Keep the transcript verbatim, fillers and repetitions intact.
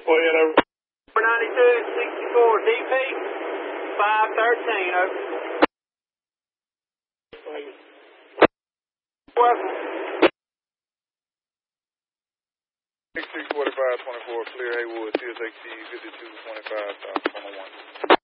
Well, yeah, over. four ninety-two sixty-four D P, five thirteen, over. Welcome. six forty-five twenty-four, clear Haywood, C S X T fifty-two twenty-five, South one oh one.